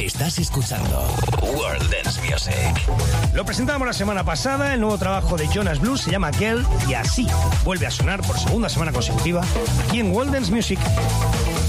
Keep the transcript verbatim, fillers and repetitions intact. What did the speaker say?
Estás escuchando World Dance Music. Lo presentamos la semana pasada, el nuevo trabajo de Jonas Blues se llama Girl y así vuelve a sonar por segunda semana consecutiva aquí en World Dance Music.